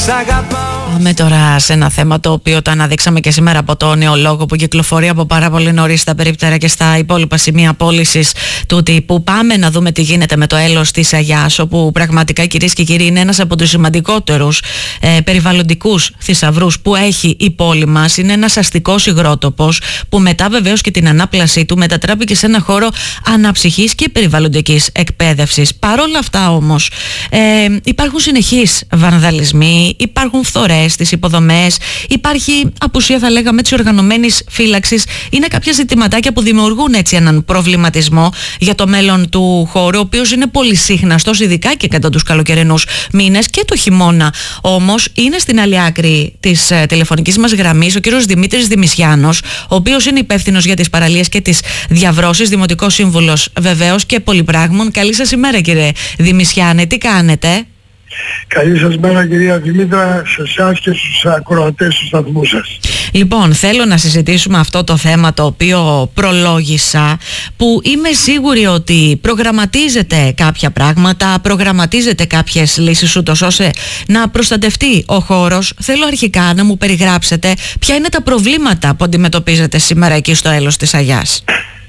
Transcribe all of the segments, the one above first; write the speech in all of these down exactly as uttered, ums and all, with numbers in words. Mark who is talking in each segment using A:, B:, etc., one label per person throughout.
A: Πάμε τώρα σε ένα θέμα το οποίο το αναδείξαμε και σήμερα από το νεολόγο που κυκλοφορεί από πάρα πολύ νωρίς στα περίπτερα και στα υπόλοιπα σημεία πώλησης του τύπου. Πάμε να δούμε τι γίνεται με το έλος της Αγιάς, όπου πραγματικά, κυρίες και κύριοι, είναι ένας από τους σημαντικότερους ε, περιβαλλοντικούς θησαυρούς που έχει η πόλη μας. Είναι ένας αστικός υγρότοπος που μετά βεβαίως και την ανάπλασή του μετατράπηκε σε ένα χώρο αναψυχής και περιβαλλοντικής εκπαίδευσης. Παρ' όλα αυτά όμως ε, υπάρχουν συνεχείς βανδαλισμοί, υπάρχουν φθορές στις υποδομές, υπάρχει απουσία, θα λέγαμε, της οργανωμένης φύλαξης. Είναι κάποια ζητηματάκια που δημιουργούν έτσι έναν προβληματισμό για το μέλλον του χώρου, ο οποίος είναι πολύ σύχναστος, ειδικά και κατά τους καλοκαιρινούς μήνες και το χειμώνα. Όμως είναι στην άλλη άκρη της ε, τηλεφωνικής μας γραμμής ο κύριος Δημήτρης Δημησιάνος, ο οποίος είναι υπεύθυνος για τις παραλίες και τις διαβρώσεις, δημοτικός σύμβουλος βεβαίως και πολυπράγμων. Καλή σας ημέρα, κύριε Δημησιάνε, τι κάνετε?
B: Καλή σας μέρα, κυρία Δημήτρα, σε εσάς και στους ακροατές του σταθμού σας.
A: Λοιπόν, θέλω να συζητήσουμε αυτό το θέμα το οποίο προλόγησα, που είμαι σίγουρη ότι προγραμματίζετε κάποια πράγματα, προγραμματίζετε κάποιες λύσεις ούτως ώστε να προστατευτεί ο χώρος. Θέλω αρχικά να μου περιγράψετε ποια είναι τα προβλήματα που αντιμετωπίζετε σήμερα εκεί στο έλος της Αγιάς.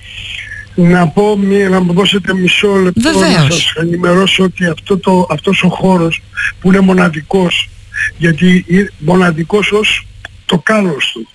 B: Να πω, να μου δώσετε μισό λεπτό.
A: Βεβαίως.
B: Να σας ενημερώσω ότι αυτό το, αυτός ο χώρος που είναι μοναδικός, γιατί είναι μοναδικός ως το κάλος του,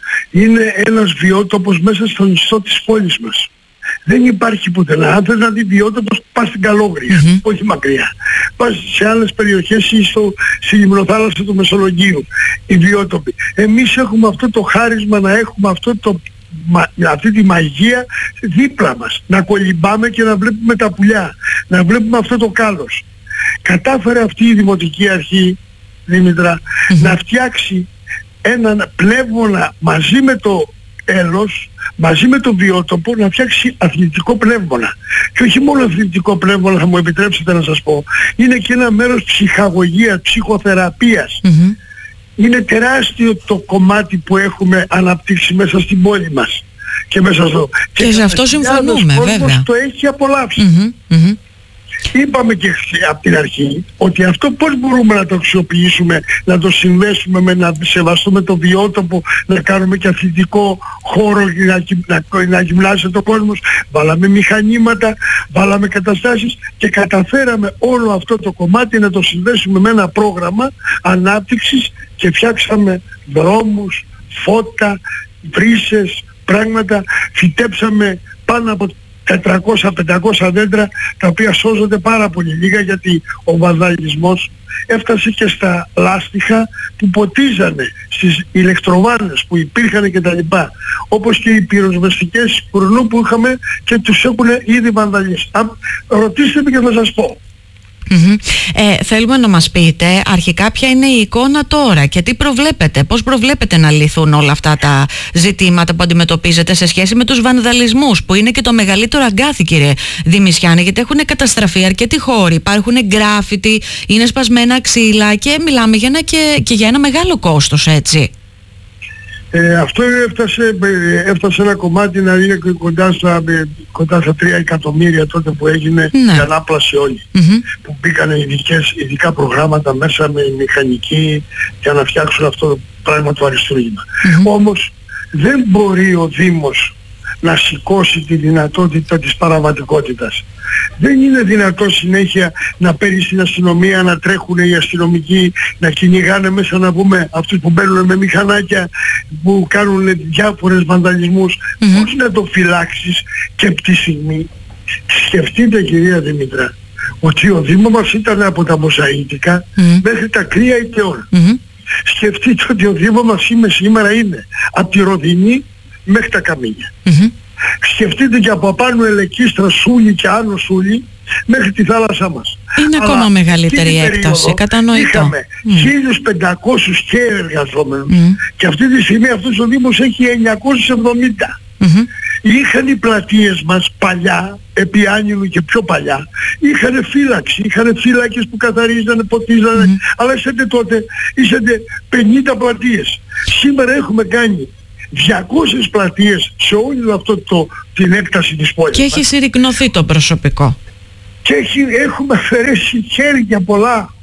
B: είναι ένας βιότοπος μέσα στον ιστό της πόλης μας. Δεν υπάρχει πουθενά. Αν θες να δει βιότοπος, πας στην Καλόγρια, mm-hmm. όχι μακριά. Πας σε άλλες περιοχές ή στο, στη λιμνοθάλασσα του Μεσολογγίου, οι βιότοποι. Εμείς έχουμε αυτό το χάρισμα να έχουμε αυτό το αυτή τη μαγεία δίπλα μας, να κολυμπάμε και να βλέπουμε τα πουλιά, να βλέπουμε αυτό το κάλος. Κατάφερε αυτή η Δημοτική Αρχή, Δήμητρα, mm-hmm. να φτιάξει έναν πνεύμονα μαζί με το έλος, μαζί με το βιότοπο, να φτιάξει αθλητικό πνεύμονα. Και όχι μόνο αθλητικό πνεύμονα, θα μου επιτρέψετε να σας πω, είναι και ένα μέρος ψυχαγωγίας, ψυχοθεραπείας. Mm-hmm. Είναι τεράστιο το κομμάτι που έχουμε αναπτύξει μέσα στην πόλη μας και μέσα στο...
A: Και, και σε αυτό συμφωνούμε, βέβαια.
B: Το έχει απολαύσει.
A: Mm-hmm, mm-hmm.
B: Είπαμε και από την αρχή ότι αυτό πώς μπορούμε να το αξιοποιήσουμε, να το συνδέσουμε με να σεβαστούμε το βιότοπο, να κάνουμε και αθλητικό χώρο, να, να, να γυμνάζεται ο κόσμος. Βάλαμε μηχανήματα, βάλαμε καταστάσεις και καταφέραμε όλο αυτό το κομμάτι να το συνδέσουμε με ένα πρόγραμμα ανάπτυξης και φτιάξαμε δρόμους, φώτα, βρύσες, πράγματα, φυτέψαμε πάνω από τετρακόσια πεντακόσια δέντρα, τα οποία σώζονται πάρα πολύ λίγα, γιατί ο βανδαλισμός έφτασε και στα λάστιχα που ποτίζανε, στις ηλεκτροβάνες που υπήρχαν και τα λοιπά, όπως και οι πυροσβεστικές κουρνού που είχαμε και τους έχουν ήδη βανδαλίσει. Ρωτήστε με και θα σας πω.
A: Mm-hmm. Ε, θέλουμε να μας πείτε αρχικά ποια είναι η εικόνα τώρα και τι προβλέπετε, πώς προβλέπετε να λυθούν όλα αυτά τα ζητήματα που αντιμετωπίζετε σε σχέση με τους βανδαλισμούς, που είναι και το μεγαλύτερο αγκάθι, κύριε Δημησιάνη, γιατί έχουν καταστραφεί αρκετοί χώροι, υπάρχουν γκράφιτι, είναι σπασμένα ξύλα και μιλάμε για ένα, και, και για ένα μεγάλο κόστος, έτσι.
B: Ε, αυτό έφτασε, έφτασε ένα κομμάτι να είναι κοντά στα, κοντά στα τρία εκατομμύρια τότε που έγινε, ναι, η ανάπλαση όλη. Mm-hmm. Που μπήκαν ειδικές, ειδικά προγράμματα μέσα με μηχανική για να φτιάξουν αυτό το πράγμα το αριστούργημα. Mm-hmm. Όμως δεν μπορεί ο Δήμος να σηκώσει τη δυνατότητα της παραβατικότητας. Δεν είναι δυνατό συνέχεια να παίρνει στην αστυνομία, να τρέχουν οι αστυνομικοί, να κυνηγάνε μέσα, να πούμε αυτούς που μπαίνουν με μηχανάκια, που κάνουν διάφορες βανδαλισμούς. Mm-hmm. Πώς να το φυλάξεις? Και από τη στιγμή, σκεφτείτε, κυρία Δημήτρα, ότι ο Δήμος μας ήταν από τα μοσαΐτικα mm-hmm. μέχρι τα κρύα ητεών. Mm-hmm. Σκεφτείτε ότι ο Δήμος μας είμαι, σήμερα είναι από τη Ροδινή μέχρι τα Καμίνια. Mm-hmm. Σκεφτείτε και από πάνω Ελεκίστρα, Σούλη και Άνω Σούλη μέχρι τη θάλασσά μας.
A: Είναι αλλά ακόμα μεγαλύτερη η έκταση, κατανοητό.
B: Είχαμε mm. χίλιους πεντακόσιους και εργαζόμενους mm. και αυτή τη στιγμή αυτός ο Δήμος έχει εννιακόσιους εβδομήντα. Mm-hmm. Είχαν οι πλατείες μας παλιά, επί Άνιλου και πιο παλιά, είχαν φύλαξη, είχαν φύλακες που καθαρίζανε, ποτίζανε, mm-hmm. αλλά είσατε τότε, είσατε πενήντα πλατείες. Σήμερα έχουμε κάνει διακόσιες πλατείες σε όλη αυτό το, την έκταση της πόλης.
A: Και έχει συρρικνωθεί το προσωπικό.
B: Και έχει, έχουμε αφαιρέσει χέρια πολλά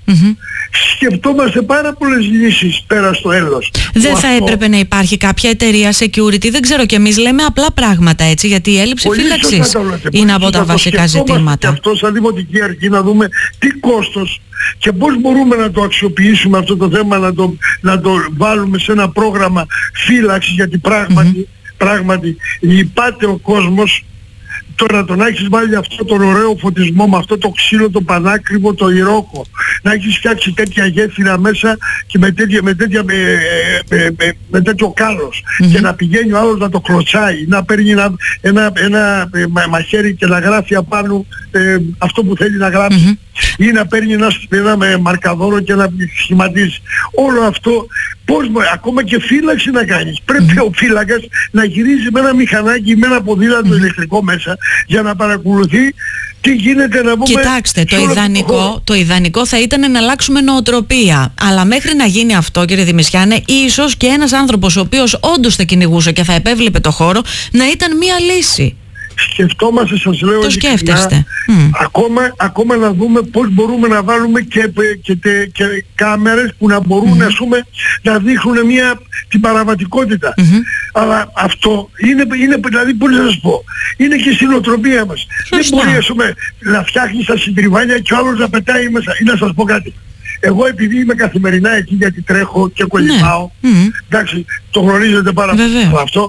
A: Mm-hmm.
B: Σκεπτόμαστε πάρα πολλές λύσεις πέρα στο έλος.
A: Δεν θα αυτό... έπρεπε να υπάρχει κάποια εταιρεία security, δεν ξέρω, και εμείς λέμε απλά πράγματα, έτσι, γιατί η έλλειψη φύλαξης είναι από τα βασικά ζητήματα.
B: Και αυτό σαν Δημοτική Αρχή να δούμε τι κόστος και πώς μπορούμε να το αξιοποιήσουμε αυτό το θέμα, να το, να το βάλουμε σε ένα πρόγραμμα φύλαξης, γιατί πράγματι, mm-hmm. πράγματι λυπάται ο κόσμος. Τώρα το να έχεις βάλει αυτό τον ωραίο φωτισμό με αυτό το ξύλο, το πανάκριβο, το ηρόκο, να έχεις φτιάξει τέτοια γέφυρα μέσα και με, τέτοια, με, τέτοια, με, με, με, με τέτοιο κάλος, mm-hmm. και να πηγαίνει ο άλλος να το κλωτσάει, να παίρνει ένα, ένα, ένα μα, μαχαίρι και να γράφει απάνω ε, αυτό που θέλει να γράψει, mm-hmm. ή να παίρνει ένα, ένα μαρκαδόρο και να σχηματίζει. Όλο αυτό, πώς, ακόμα και φύλαξη να κάνεις. Πρέπει mm-hmm. ο φύλακας να γυρίζει με ένα μηχανάκι, με ένα ποδήλατο mm-hmm. ηλεκτρικό μέσα, για να παρακολουθεί τι γίνεται, να πούμε.
A: Κοιτάξτε, το ιδανικό, το ιδανικό θα ήταν να αλλάξουμε νοοτροπία. Αλλά μέχρι να γίνει αυτό, κύριε Δημησιάνε, ίσως και ένας άνθρωπος ο οποίος όντως θα κυνηγούσε και θα επέβλεπε το χώρο να ήταν μία λύση.
B: Σκεφτόμαστε, σας λέω,
A: το σκέφτεστε.
B: Mm. Ακόμα, ακόμα να δούμε πώς μπορούμε να βάλουμε και, και, και, και κάμερες που να μπορούν, mm-hmm. ας πούμε, να δείχνουν μια, την παραβατικότητα. Mm-hmm. Αλλά αυτό είναι, είναι, δηλαδή, πώς να σας πω, είναι και στην οτροπία μας. Σωστά. Δεν μπορεί, ας πούμε, να φτιάχνεις τα συντριβάνια και ο άλλος να πετάει μέσα. Ή να σας πω κάτι. Εγώ επειδή είμαι καθημερινά εκεί, γιατί τρέχω και κολυμπάω, ναι. mm. εντάξει, το γνωρίζετε πάρα πολύ αυτό,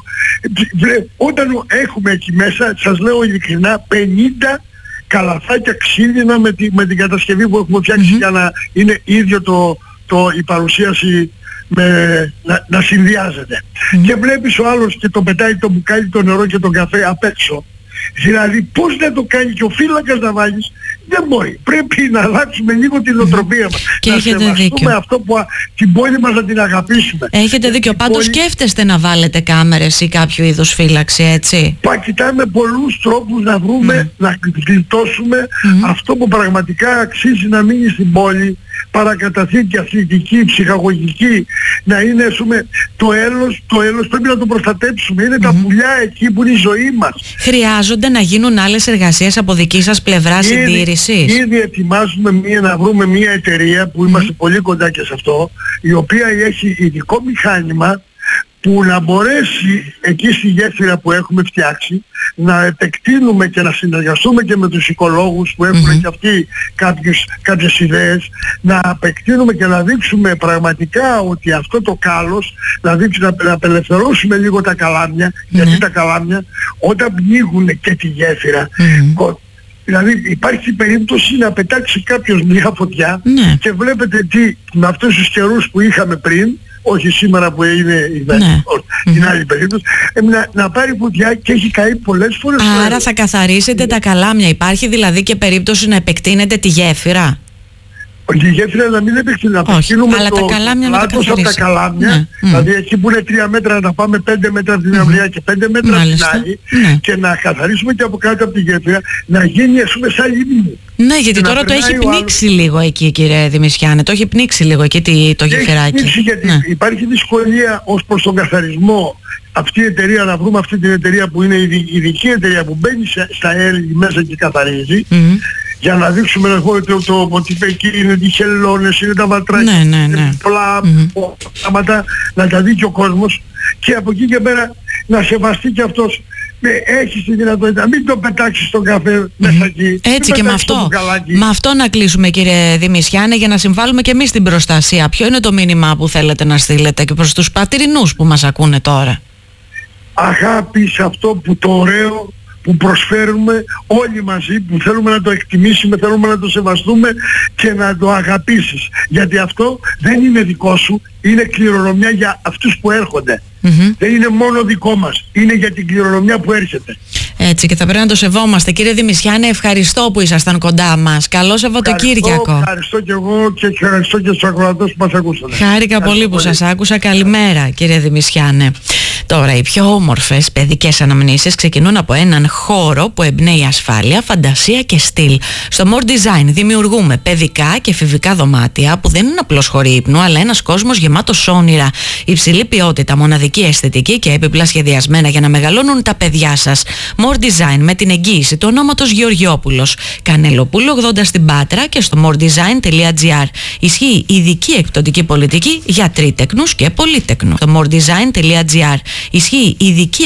B: όταν έχουμε εκεί μέσα, σας λέω ειλικρινά, πενήντα καλαθάκια ξύλινα με, τη, με την κατασκευή που έχουμε φτιάξει, mm-hmm. για να είναι ίδιο το, το, η παρουσίαση με, να, να συνδυάζεται. Mm-hmm. Και βλέπεις ο άλλος και το πετάει το μπουκάλι, το νερό και τον καφέ απ' έξω. Δηλαδή πώς να το κάνει και ο φύλακας να βάλεις, δεν μπορεί. Πρέπει να αλλάξουμε λίγο την νοοτροπία μας.
A: Και
B: να
A: έχετε
B: σεβαστούμε
A: δίκιο.
B: Αυτό που α, την πόλη μας να την αγαπήσουμε.
A: Έχετε δίκιο. Πάντως πόλη... σκέφτεστε να βάλετε κάμερες ή κάποιο είδους φύλαξη, έτσι.
B: Πα, κοιτάμε πολλούς τρόπους να βρούμε, mm. να γλιτώσουμε mm. αυτό που πραγματικά αξίζει να μείνει στην πόλη. Παρακαταθήκη, αθλητική, ψυχαγωγική, να είναι, ας πούμε, το έλος, το έλος πρέπει να το προστατέψουμε. Είναι mm-hmm. τα πουλιά εκεί που είναι η ζωή μας.
A: Χρειάζονται να γίνουν άλλες εργασίες από δική σας πλευρά συντήρησης?
B: Ήδη ετοιμάζουμε μία, να βρούμε μία εταιρεία που είμαστε mm-hmm. πολύ κοντά και σε αυτό, η οποία έχει ειδικό μηχάνημα που να μπορέσει εκεί στη γέφυρα που έχουμε φτιάξει να επεκτείνουμε και να συνεργαστούμε και με τους οικολόγους που έχουν mm-hmm. και αυτοί κάποιες, κάποιες ιδέες, να επεκτείνουμε και να δείξουμε πραγματικά ότι αυτό το κάλος, να, δείξουμε, να, να απελευθερώσουμε λίγο τα καλάμια, mm-hmm. γιατί τα καλάμια όταν πνίγουν και τη γέφυρα, mm-hmm. δηλαδή υπάρχει περίπτωση να πετάξει κάποιος μια φωτιά mm-hmm. και βλέπετε τι, με αυτούς τους καιρούς που είχαμε πριν, όχι σήμερα που είναι η ναι. την άλλη περίπτωση, να, να πάρει φωτιά και έχει καεί πολλές φορές.
A: Άρα θα καθαρίσετε mm. τα καλάμια. Υπάρχει δηλαδή και περίπτωση να επεκτείνετε τη γέφυρα?
B: Η γέφυρα να μην επεκτείνουμε, να επεκτείνουμε
A: το πλάτος
B: από τα καλάμια, ναι. δηλαδή mm. εκεί που είναι τρία μέτρα να τα πάμε πέντε μέτρα από την αυλαία mm. και πέντε μέτρα από την άλλη, ναι. και να καθαρίσουμε και από κάτω από τη γέφυρα, να γίνει, ας πούμε, σαν λίμνη.
A: Ναι, γιατί τώρα το έχει πνίξει άλλος... λίγο εκεί, κύριε Δημησιάνε, το έχει πνίξει λίγο εκεί το γεφυράκι.
B: Έχει πνίξει γιατί ναι. υπάρχει δυσκολία ως προς τον καθαρισμό. Αυτή η εταιρεία, να βρούμε αυτή την εταιρεία που είναι η ειδική εταιρεία που μπαίνει στα έργη μέσα και καθαρίζει, mm-hmm. για να δείξουμε να πούμε το, το, ότι εκεί είναι οι χελώνες, είναι τα βατράκια,
A: ναι, ναι, ναι.
B: είναι πολλά πράγματα, mm-hmm. να τα δει και ο κόσμος, και από εκεί και πέρα να σεβαστεί και αυτός. Έχεις τη δυνατότητα, μην το πετάξεις στον καφέ mm-hmm. μέσα εκεί.
A: Έτσι και με αυτό, με αυτό να κλείσουμε, κύριε Δημησιάνε, για να συμβάλλουμε και εμείς στην προστασία. Ποιο είναι το μήνυμα που θέλετε να στείλετε και προς τους πατρινούς που μας ακούνε τώρα?
B: Αγάπη σε αυτό που το ωραίο που προσφέρουμε όλοι μαζί, που θέλουμε να το εκτιμήσουμε, θέλουμε να το σεβαστούμε και να το αγαπήσεις. Γιατί αυτό δεν είναι δικό σου, είναι κληρονομιά για αυτούς που έρχονται. Mm-hmm. Δεν είναι μόνο δικό μας, είναι για την κληρονομιά που έρχεται.
A: Έτσι, και θα πρέπει να το σεβόμαστε. Κύριε Δημησιάνε, ευχαριστώ που ήσασταν κοντά μας. Καλό Σαββατοκύριακο.
B: Ευχαριστώ, ευχαριστώ και εγώ και ευχαριστώ και στους ακροατές που μας ακούσαν.
A: Χάρηκα πολύ που πολύ. σας άκουσα. Καλημέρα, κύριε Δημησιάνε. Τώρα, οι πιο όμορφες παιδικές αναμνήσεις ξεκινούν από έναν χώρο που εμπνέει ασφάλεια, φαντασία και στυλ. Στο More Design δημιουργούμε παιδικά και εφηβικά δωμάτια που δεν είναι απλώς χώροι ύπνου, αλλά ένας κόσμος γεμάτος όνειρα. Υψηλή ποιότητα, μοναδική αισθητική και έπιπλα σχεδιασμένα για να μεγαλώνουν τα παιδιά σας. More Design με την εγγύηση του ονόματος Γεωργιόπουλος. Κανελοπούλου ογδόντα στην Πάτρα και στο more design τελεία gr. Ισχύει ειδική εκπτωτική πολιτική για τρίτεκνους και πολύτεκνους. Στο more design τελεία gr. Ισχύει ειδική